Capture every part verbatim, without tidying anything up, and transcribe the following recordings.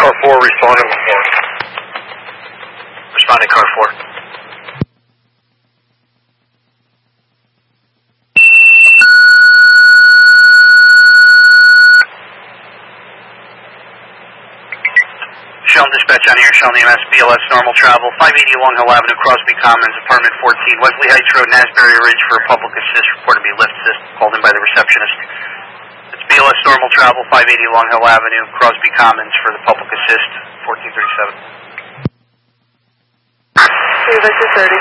Car four, responding. Responding, car four. Shelton Dispatch on here, Shelton E M S, B L S, normal travel, five eighty Long Hill Avenue, Crosby Commons, apartment fourteen, Wesley Heights Road, Asbury Ridge for a public assist, report to be lift assist, called in by the receptionist. It's B L S normal travel, five eighty Long Hill Avenue, Crosby Commons for the public assist, fourteen thirty-seven. Hey, Victor thirty.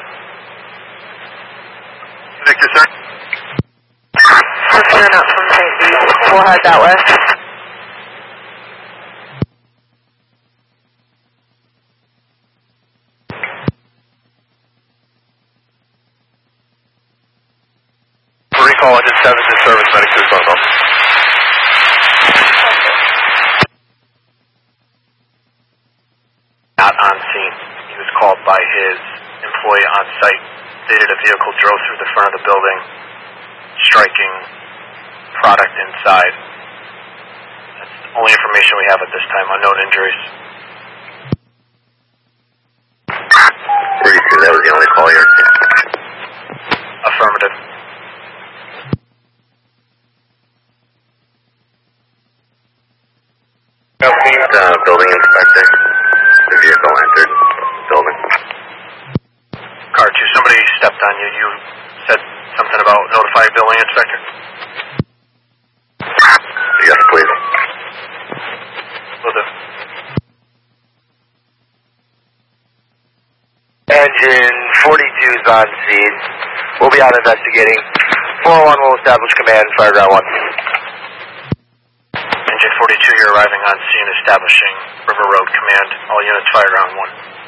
Victor thirty. Just turn up from Saint Beat. We'll head that way. Recall engine seven to service, medic to phone call. Not on scene. He was called by his employee on site. Stated a vehicle drove through the front of the building, striking product inside. That's the only information we have at this time. Unknown injuries. thirty-two, that was the only call here. Affirmative. Uh, building inspector. The vehicle entered building. Car two, somebody stepped on you. You said something about notify building inspector? Yes, please. Will do. Engine forty-two is on scene. We'll be out investigating. four one will establish command, fire ground one. Engine forty-two, you're arriving on scene, establishing River Road Command. All units, fire ground one.